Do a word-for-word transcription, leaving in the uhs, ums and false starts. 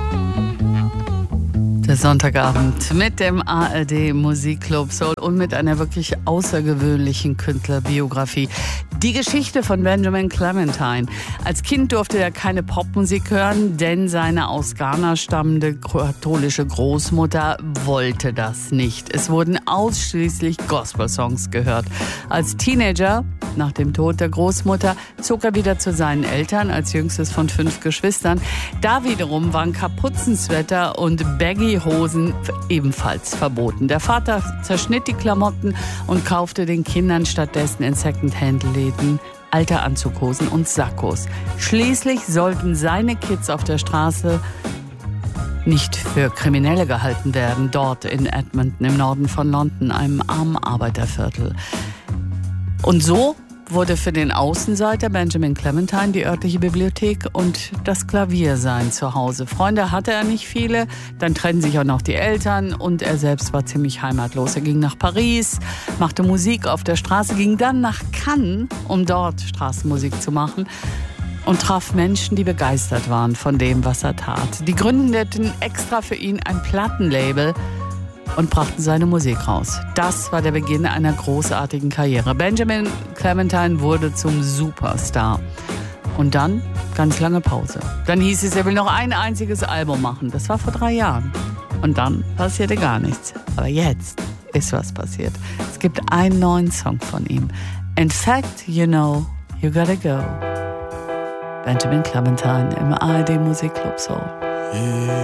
Der Sonntagabend mit dem A R D Musikclub Soul und mit einer wirklich außergewöhnlichen Künstlerbiografie. Die Geschichte von Benjamin Clementine. Als Kind durfte er keine Popmusik hören, denn seine aus Ghana stammende katholische Großmutter wollte das nicht. Es wurden ausschließlich Gospel-Songs gehört. Als Teenager, nach dem Tod der Großmutter, zog er wieder zu seinen Eltern als jüngstes von fünf Geschwistern. Da wiederum waren Kapuzensweater und Baggy-Hosen ebenfalls verboten. Der Vater zerschnitt die Klamotten und kaufte den Kindern stattdessen in Second-Hand-Läden alte Anzughosen und Sakkos. Schließlich sollten seine Kids auf der Straße nicht für Kriminelle gehalten werden, dort in Edmonton im Norden von London, einem armen Arbeiterviertel. Und so wurde für den Außenseiter Benjamin Clementine die örtliche Bibliothek und das Klavier sein Zuhause. Freunde hatte er nicht viele, dann trennten sich auch noch die Eltern und er selbst war ziemlich heimatlos. Er ging nach Paris, machte Musik auf der Straße, ging dann nach Cannes, um dort Straßenmusik zu machen und traf Menschen, die begeistert waren von dem, was er tat. Die gründeten extra für ihn ein Plattenlabel und brachten seine Musik raus. Das war der Beginn einer großartigen Karriere. Benjamin Clementine wurde zum Superstar. Und dann ganz lange Pause. Dann hieß es, er will noch ein einziges Album machen. Das war vor drei Jahren. Und dann passierte gar nichts. Aber jetzt ist was passiert. Es gibt einen neuen Song von ihm. In fact, you know, you gotta go. Benjamin Clementine im A R D Musikclub Soul.